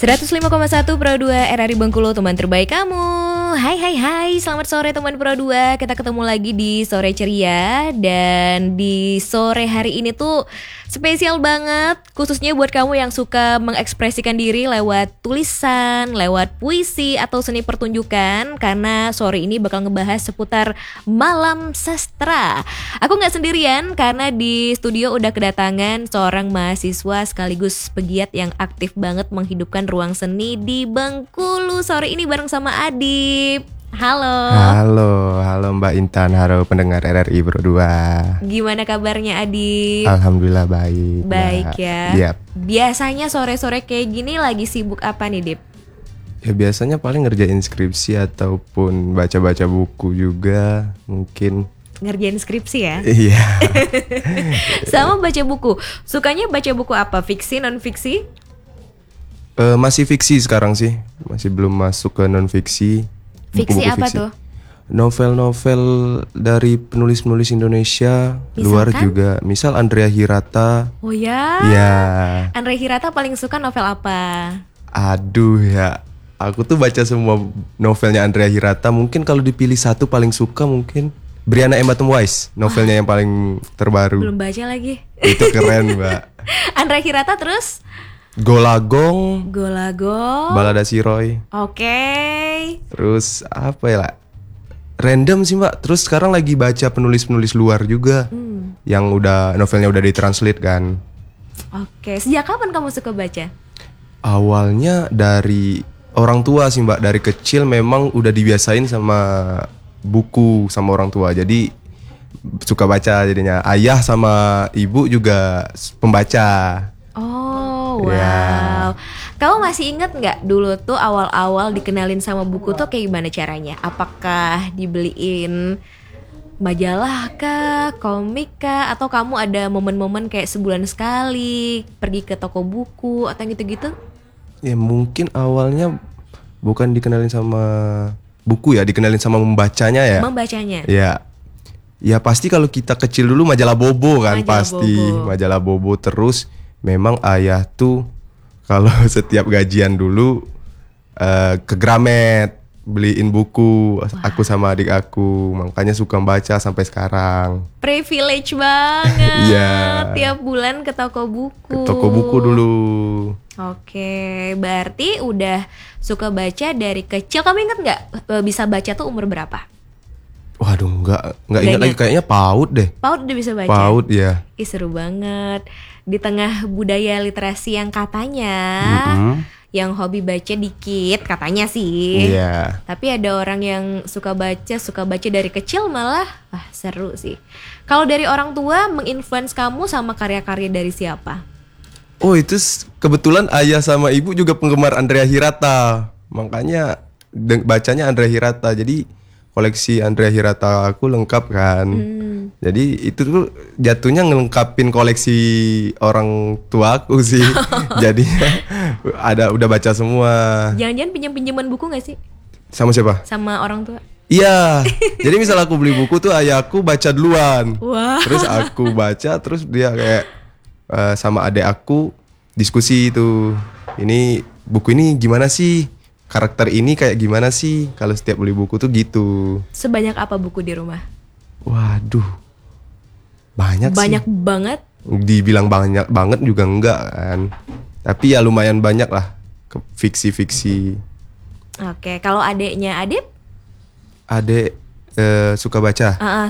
105,1 Pro 2 RRI Bengkulu, teman terbaik kamu. Hai, selamat sore teman Pro 2. Kita ketemu lagi di Sore Ceria. Dan di sore hari ini tuh spesial banget, khususnya buat kamu yang suka mengekspresikan diri lewat tulisan, lewat puisi atau seni pertunjukan. Karena sore ini bakal ngebahas seputar Malam Sastra. Aku gak sendirian karena di studio udah kedatangan seorang mahasiswa sekaligus pegiat yang aktif banget menghidupkan ruang seni di Bengkulu. Sore ini bareng sama Adip. Halo Mbak Intan, halo pendengar RRI Pro 2. Gimana kabarnya Adip? Alhamdulillah baik. Baik ya. Yep. Biasanya sore-sore kayak gini lagi sibuk apa nih, Dip? Ya biasanya paling ngerjain skripsi ataupun baca-baca buku juga mungkin. Ngerjain skripsi ya? Iya. Sama baca buku. Sukanya baca buku apa? Fiksi, non-fiksi? Masih fiksi sekarang sih. Masih belum masuk ke non-fiksi. Fiksi apa tuh? Novel-novel dari penulis-penulis Indonesia. Misalkan? Luar juga. Misal Andrea Hirata. Oh ya? Ya. Andre Hirata paling suka novel apa? Aduh ya, aku tuh baca semua novelnya Andrea Hirata. Mungkin kalau dipilih satu paling suka mungkin Brianna Emma Tumwais, novelnya yang paling terbaru. Belum baca lagi. Itu keren, Mbak. Andre Hirata terus? Golagong, Balada Siroy. Oke. Terus apa ya lah? Random sih, Mbak. Terus sekarang lagi baca penulis-penulis luar juga. Yang udah novelnya udah ditranslate kan. Oke, sejak kapan kamu suka baca? Awalnya dari orang tua sih, Mbak. Dari kecil memang udah dibiasain sama buku sama orang tua. Jadi suka baca jadinya. Ayah sama ibu juga pembaca. Oh, wow. Ya. Kamu masih ingat nggak dulu tuh awal-awal dikenalin sama buku tuh kayak gimana caranya? Apakah dibeliin majalah kah, komik kah, atau kamu ada momen-momen kayak sebulan sekali pergi ke toko buku atau gitu-gitu? Ya mungkin awalnya bukan dikenalin sama buku ya, dikenalin sama membacanya ya. Membacanya? Ya. Ya pasti kalau kita kecil dulu majalah Bobo kan, Majalah pasti Bobo. majalah Bobo. Terus memang ayah tuh kalau setiap gajian dulu ke Gramet beliin buku. Aku sama adik aku, makanya suka baca sampai sekarang. Privilege banget. Iya. Tiap bulan ke toko buku. Ke toko buku dulu. Oke, berarti udah suka baca dari kecil. Kamu inget nggak bisa baca tuh umur berapa? Waduh, nggak Nggak ingat lagi, ingat. kayaknya PAUD deh. PAUD udah bisa baca? PAUD ya. Ih, seru banget. Di tengah budaya literasi yang katanya yang hobi baca dikit, katanya sih. Iya. Tapi ada orang yang suka baca dari kecil malah seru sih. Kalau dari orang tua menginfluence kamu sama karya-karya dari siapa? Oh itu kebetulan ayah sama ibu juga penggemar Andrea Hirata. Makanya bacanya Andrea Hirata. Jadi koleksi Andrea Hirata aku lengkap kan. Jadi itu tuh jatuhnya ngelengkapin koleksi orang tua aku sih. Jadinya udah baca semua. Jangan-jangan pinjam-pinjaman buku gak sih? Sama siapa? Sama orang tua? Iya. Jadi misal aku beli buku tuh ayahku baca duluan. Wah. Terus aku baca, terus dia kayak sama adek aku diskusi itu. Ini buku ini gimana sih? Karakter ini kayak gimana sih? Kalau setiap beli buku tuh gitu. Sebanyak apa buku di rumah? Waduh. Banyak Banyak sih. banget. Dibilang banyak banget juga enggak kan. Tapi ya lumayan banyak lah ke fiksi-fiksi. Oke, kalau adeknya Adip? Adek suka baca.